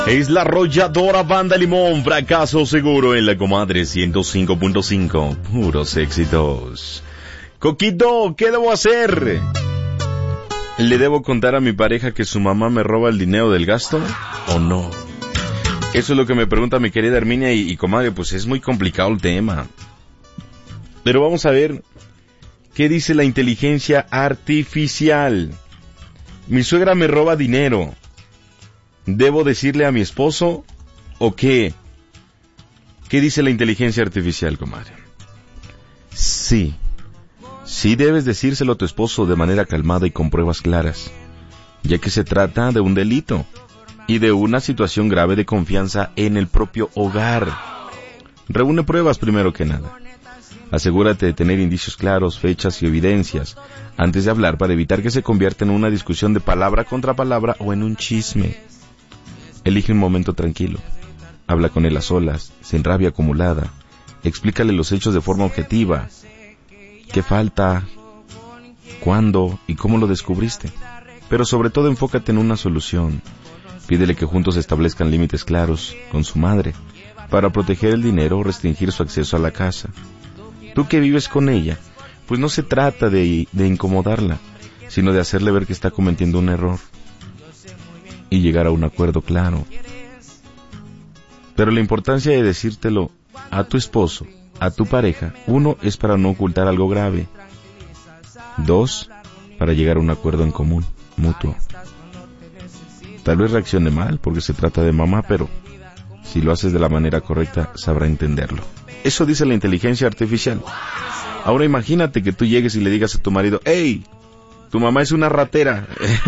Es la arrolladora Banda Limón, fracaso seguro en la comadre 105.5, puros éxitos. Coquito, ¿qué debo hacer? ¿Le debo contar a mi pareja que su mamá me roba el dinero del gasto o no? Eso es lo que me pregunta mi querida Herminia y comadre, pues es muy complicado el tema. Pero vamos a ver qué dice la inteligencia artificial. Mi suegra me roba dinero. ¿Debo decirle a mi esposo o qué? ¿Qué dice la inteligencia artificial, comadre? Sí debes decírselo a tu esposo de manera calmada y con pruebas claras, ya que se trata de un delito y de una situación grave de confianza en el propio hogar. Reúne pruebas primero que nada. Asegúrate de tener indicios claros, fechas y evidencias antes de hablar para evitar que se convierta en una discusión de palabra contra palabra o en un chisme. Elige un momento tranquilo. Habla con él a solas, sin rabia acumulada. Explícale los hechos de forma objetiva. ¿Qué falta? ¿Cuándo? ¿Y cómo lo descubriste? Pero sobre todo enfócate en una solución. Pídele que juntos establezcan límites claros con su madre para proteger el dinero o restringir su acceso a la casa. Tú que vives con ella, pues no se trata de incomodarla, sino de hacerle ver que está cometiendo un error y llegar a un acuerdo claro. Pero la importancia de decírtelo a tu esposo, a tu pareja, 1, es para no ocultar algo grave. 2, para llegar a un acuerdo en común, mutuo. Tal vez reaccione mal porque se trata de mamá, pero si lo haces de la manera correcta, sabrá entenderlo. Eso dice la inteligencia artificial. Ahora imagínate que tú llegues y le digas a tu marido, ¡Ey! Tu mamá es una ratera.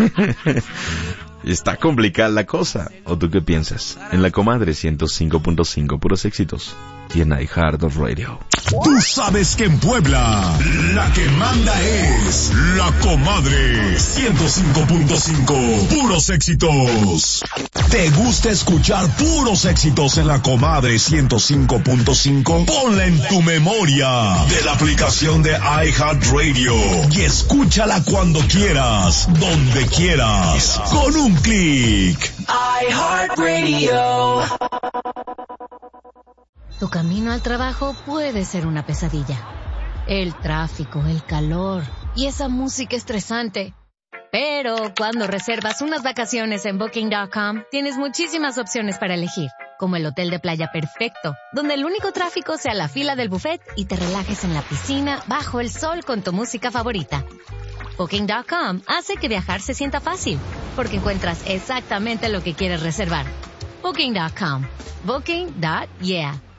Está complicada la cosa. ¿O tú qué piensas? En la comadre 105.5, puros éxitos. Y en iHeartRadio. Tú sabes que en Puebla la que manda es la comadre 105.5, puros éxitos. ¿Te gusta escuchar puros éxitos en la comadre 105.5? Ponla en tu memoria de la aplicación de iHeartRadio y escúchala cuando quieras, donde quieras, con un clic. iHeartRadio. Tu camino al trabajo puede ser una pesadilla. El tráfico, el calor y esa música estresante. Pero cuando reservas unas vacaciones en Booking.com, tienes muchísimas opciones para elegir, como el hotel de playa perfecto, donde el único tráfico sea la fila del buffet y te relajes en la piscina bajo el sol con tu música favorita. Booking.com hace que viajar se sienta fácil, porque encuentras exactamente lo que quieres reservar. Booking.com. Booking.yeah.